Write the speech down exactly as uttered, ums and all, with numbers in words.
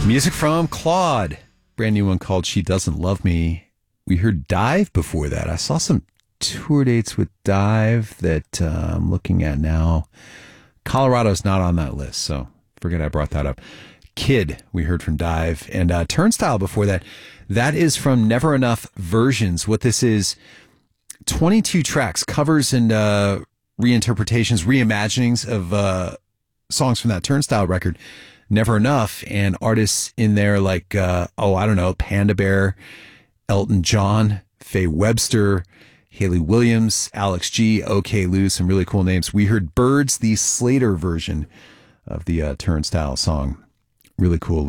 Music from Claude. Brand new one called She Doesn't Love Me. We heard Dive before that. I saw some tour dates with Dive that uh, I'm looking at now. Colorado's not on that list, so forget I brought that up. Kid, we heard from Dive. And uh, Turnstile before that. That is from Never Enough Versions. What this is, twenty-two tracks, covers and uh, reinterpretations, reimaginings of uh, songs from that Turnstile record. Never Enough, and artists in there like, uh, oh, I don't know, Panda Bear, Elton John, Faye Webster, Haley Williams, Alex G, OK Lou, some really cool names. We heard Birds, the Slater version of the uh, Turnstile song. Really cool.